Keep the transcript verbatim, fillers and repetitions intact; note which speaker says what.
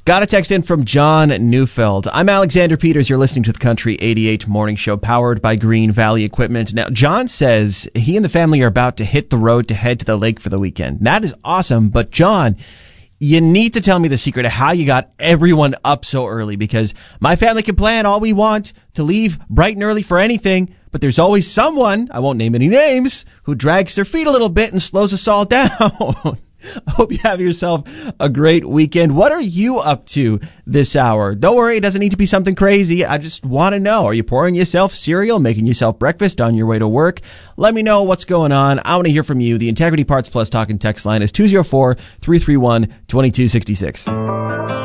Speaker 1: Got a text in from John Neufeld. I'm Alexander Peters. You're listening to the Country eighty-eight Morning Show, powered by Green Valley Equipment. Now, John says he and the family are about to hit the road to head to the lake for the weekend. That is awesome. But, John, you need to tell me the secret of how you got everyone up so early, because my family can plan all we want to leave bright and early for anything, but there's always someone, I won't name any names, who drags their feet a little bit and slows us all down. I hope you have yourself a great weekend. What are you up to this hour? Don't worry, it doesn't need to be something crazy. I just want to know. Are you pouring yourself cereal, making yourself breakfast on your way to work? Let me know what's going on. I want to hear from you. The Integrity Parts Plus talk and text line is two oh four, three three one, two two six six.